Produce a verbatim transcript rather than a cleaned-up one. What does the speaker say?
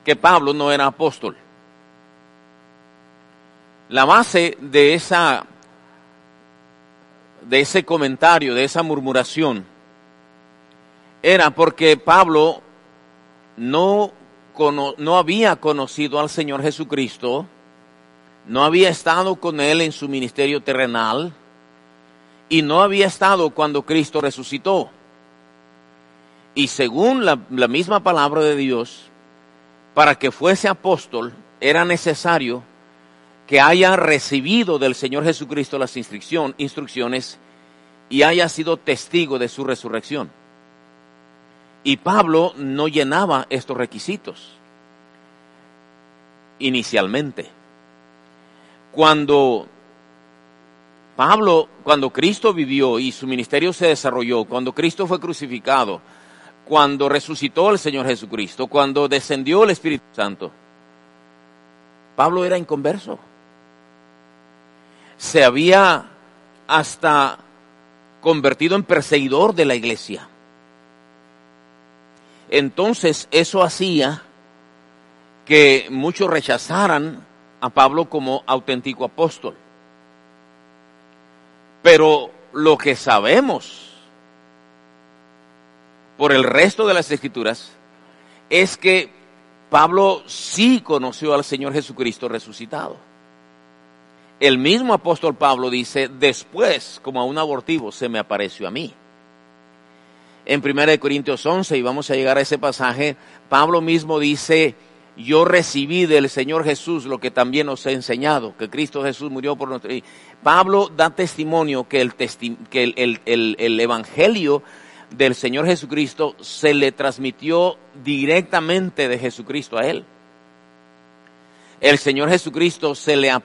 que Pablo no era apóstol. La base de esa, de ese comentario, de esa murmuración, era porque Pablo no, cono, no había conocido al Señor Jesucristo, no había estado con Él en su ministerio terrenal y no había estado cuando Cristo resucitó. Y según la, la misma palabra de Dios, para que fuese apóstol era necesario que haya recibido del Señor Jesucristo las instrucción, instrucciones y haya sido testigo de su resurrección. Y Pablo no llenaba estos requisitos inicialmente. Cuando Pablo, cuando Cristo vivió y su ministerio se desarrolló, cuando Cristo fue crucificado, cuando resucitó el Señor Jesucristo, cuando descendió el Espíritu Santo, Pablo era inconverso. Se había hasta convertido en perseguidor de la iglesia. Entonces eso hacía que muchos rechazaran a Pablo como auténtico apóstol. Pero lo que sabemos por el resto de las Escrituras es que Pablo sí conoció al Señor Jesucristo resucitado. El mismo apóstol Pablo dice, después, como a un abortivo, se me apareció a mí. En primera de Corintios once, y vamos a llegar a ese pasaje, Pablo mismo dice, yo recibí del Señor Jesús lo que también os he enseñado, que Cristo Jesús murió por nosotros. Pablo da testimonio que, el, testi que el, el, el, el evangelio del Señor Jesucristo se le transmitió directamente de Jesucristo a él. El Señor Jesucristo se le